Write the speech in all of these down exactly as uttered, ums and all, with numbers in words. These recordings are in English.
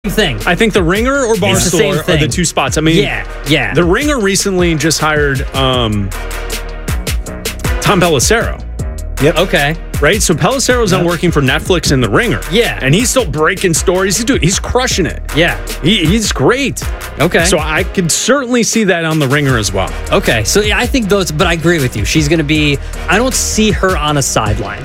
thing. I think the Ringer or Barstool are the two spots. I mean, yeah, yeah. The Ringer recently just hired um, Tom Pelissero. Yep. Okay. Right? So Pelissero's yep. not working for Netflix and the Ringer. Yeah. And he's still breaking stories. He's, dude, he's crushing it. Yeah. He, he's great. Okay. So I could certainly see that on the Ringer as well. Okay. So yeah, I think those, but I agree with you. She's going to be, I don't see her on a sideline.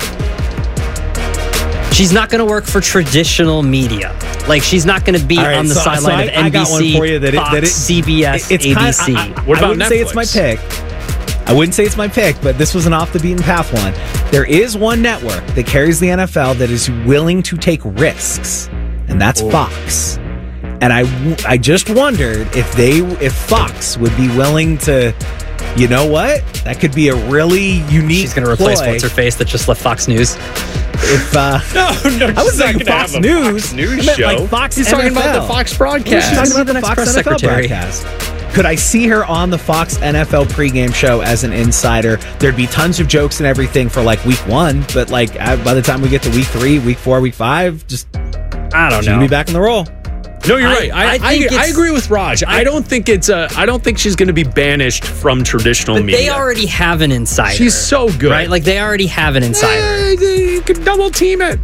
She's not going to work for traditional media. Like, she's not going to be right, on the so, sideline so I, of N B C, I got one for you that it, Fox, that it, C B S, it's A B C. Kind of, I, I, what about I wouldn't Netflix? say it's my pick. I wouldn't say it's my pick, but this was an off-the-beaten-path one. There is one network that carries the N F L that is willing to take risks, and that's oh. Fox. And I, I just wondered if they, if Fox would be willing to, you know what? That could be a really unique She's going to replace ploy. what's her face that just left Fox News. If uh, no, no, I was saying Fox News, Fox News I meant show. like Fox He's N F L. talking about the Fox broadcast. She's talking about the, the Fox press N F L secretary. broadcast. Could I see her on the Fox N F L pregame show as an insider? There'd be tons of jokes and everything for like week one, but like by the time we get to week three, week four, week five, just I don't she'll know. be back in the role. No, you're I, right. I, I, think I, I agree with Raj. I, I don't think it's a. I don't think she's going to be banished from traditional but media. They already have an insider. She's so good, right? Like they already have an insider. Eh, you could double team it.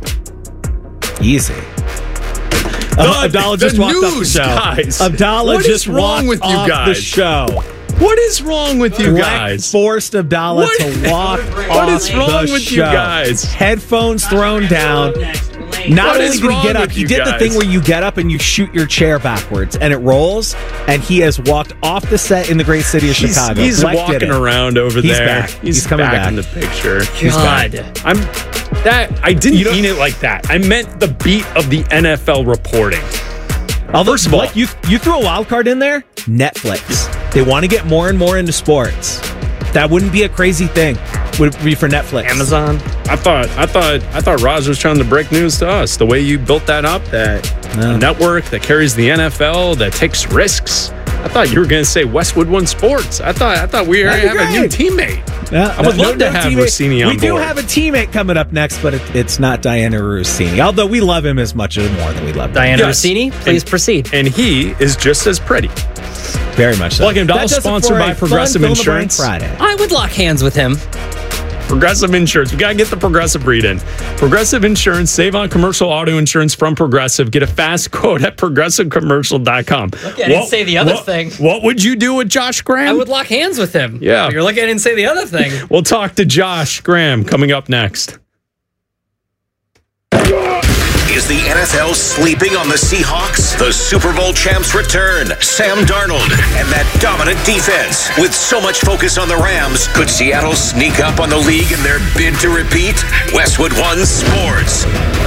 Easy. The, uh, Abdallah the just walked news, off the show. Guys. Abdallah what just is wrong walked with you off guys? the show. What is wrong with you Black guys? Forced Abdallah what? to walk What off is wrong the with show. you guys? Headphones thrown down. Not what only is did he get wrong up, he you did guys? the thing where you get up and you shoot your chair backwards and it rolls, and he has walked off the set in the great city of he's, Chicago. He's Black walking around over he's there. Back. He's, he's coming back, back in the picture. God. I'm that I didn't You mean it like that. I meant the beat of the N F L reporting. Although, First of all, like you, you threw a wild card in there. Netflix. They want to get more and more into sports. That wouldn't be a crazy thing. Would it be for Netflix? Amazon. I thought, I thought, I thought Roz was trying to break news to us. The way you built that up, that No. network that carries the N F L, that takes risks. I thought you were going to say Westwood One Sports. I thought, I thought we That'd already be have a new great. teammate. Yeah, I would no- love no to have teammate. Rossini on We do board. have a teammate coming up next, but it, it's not Diana Rossini. Although we love him as much or more than we love Diana Yes. Rossini, please And- proceed. And he is just as pretty. Very much so. Plug and Dial, That does it sponsored for a by fun Progressive Fill in the Blank Insurance. Friday. I would lock hands with him. Progressive Insurance. We got to get the Progressive breed in. Progressive Insurance. Save on commercial auto insurance from Progressive. Get a fast quote at progressive commercial dot com. Look, I didn't say the other what, thing. What would you do with Josh Graham? I would lock hands with him. Yeah. You're lucky I didn't say the other thing. We'll talk to Josh Graham coming up next. Is the N F L sleeping on the Seahawks? The Super Bowl champs return. Sam Darnold and that dominant defense. With so much focus on the Rams, could Seattle sneak up on the league in their bid to repeat? Westwood One Sports.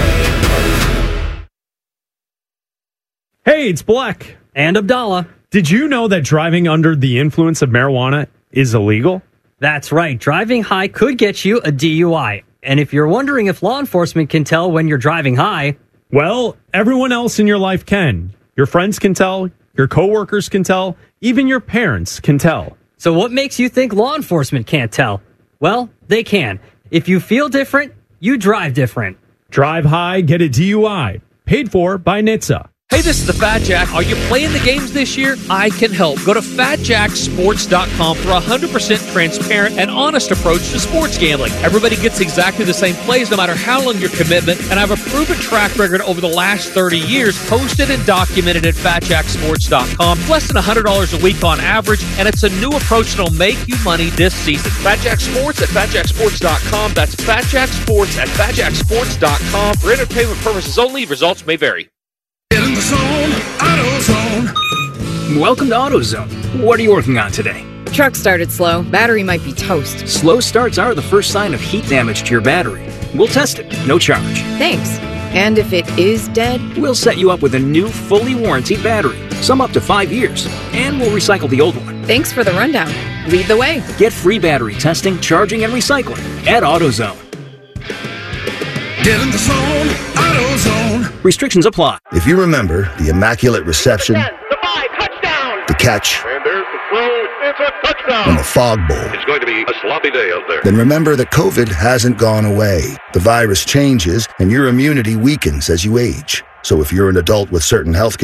Hey, it's Black. And Abdallah. Did you know that driving under the influence of marijuana is illegal? That's right. Driving high could get you a D U I. And if you're wondering if law enforcement can tell when you're driving high, Well, everyone else in your life can. Your friends can tell, your coworkers can tell, even your parents can tell. so what makes you think law enforcement can't tell? Well, they can. If you feel different, you drive different. Drive high, get a D U I. Paid for by N H T S A. Hey, this is the Fat Jack. Are you playing the games this year? I can help. Go to fat jack sports dot com for a one hundred percent transparent and honest approach to sports gambling. Everybody gets exactly the same plays no matter how long your commitment, and I have a proven track record over the last thirty years posted and documented at fat jack sports dot com. Less than one hundred dollars a week on average, and it's a new approach that'll make you money this season. Fat Jack Sports at fat jack sports dot com. That's Fat Jack Sports at fat jack sports dot com. For entertainment purposes only, results may vary. Get in the zone, AutoZone. Welcome to AutoZone. What are you working on today? Truck started slow. Battery might be toast. Slow starts are the first sign of heat damage to your battery. We'll test it, no charge. Thanks. And if it is dead? We'll set you up with a new, fully warranted battery, some up to five years, and we'll recycle the old one. Thanks for the rundown. Lead the way. Get free battery testing, charging, and recycling at AutoZone. Get in the zone, AutoZone. Restrictions apply. If you remember the immaculate reception, The five, touchdown! the catch, And there's the throw. It's a touchdown. and the fog bowl, It's going to be a sloppy day out there. then remember that COVID hasn't gone away. The virus changes, and your immunity weakens as you age. So if you're an adult with certain health